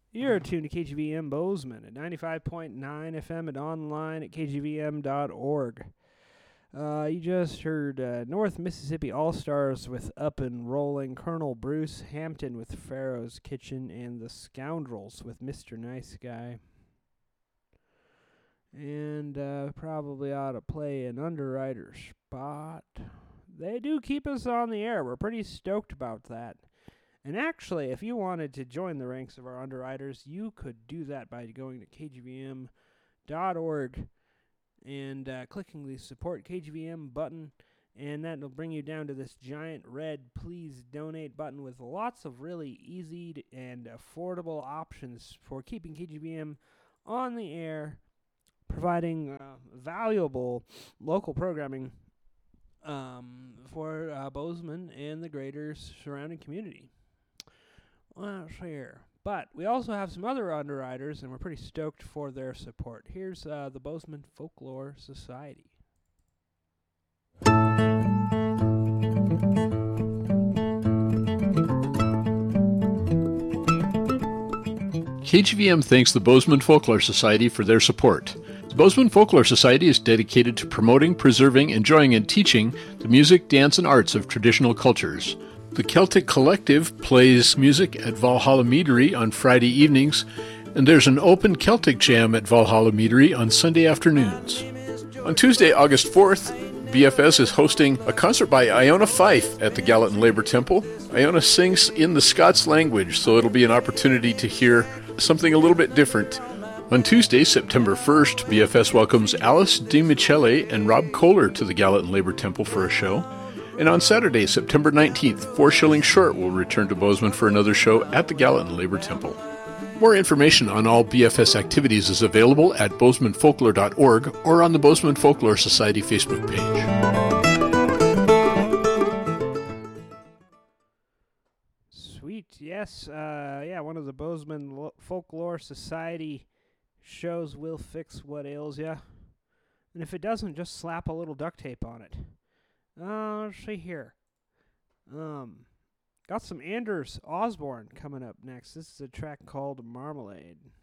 You're tuned to KGVM Bozeman at 95.9 FM and online at kgvm.org. You just heard North Mississippi All-Stars with Up and Rolling, Colonel Bruce Hampton with Pharaoh's Kitchen, and The Scoundrels with Mr. Nice Guy. And probably ought to play an underwriter spot. They do keep us on the air. We're pretty stoked about that. And actually, if you wanted to join the ranks of our underwriters, you could do that by going to kgvm.org and clicking the Support KGVM button, and that will bring you down to this giant red Please Donate button with lots of really easy and affordable options for keeping KGVM on the air, providing valuable local programming for Bozeman and the greater surrounding community. Let's see here. But we also have some other underwriters, and we're pretty stoked for their support. Here's the Bozeman Folklore Society. KGVM thanks the Bozeman Folklore Society for their support. The Bozeman Folklore Society is dedicated to promoting, preserving, enjoying, and teaching the music, dance, and arts of traditional cultures. The Celtic Collective plays music at Valhalla Meadery on Friday evenings, and there's an open Celtic Jam at Valhalla Meadery on Sunday afternoons. On Tuesday, August 4th, BFS is hosting a concert by Iona Fife at the Gallatin Labor Temple. Iona sings in the Scots language, so it'll be an opportunity to hear something a little bit different. On Tuesday, September 1st, BFS welcomes Alice DiMichele and Rob Kohler to the Gallatin Labor Temple for a show. And on Saturday, September 19th, 4 Shilling Short will return to Bozeman for another show at the Gallatin Labor Temple. More information on all BFS activities is available at bozemanfolklore.org or on the Bozeman Folklore Society Facebook page. Sweet, yes. One of the Bozeman Folklore Society shows will fix what ails ya. And if it doesn't, just slap a little duct tape on it. Let's see here. Got some Anders Osborne coming up next. This is a track called Marmalade.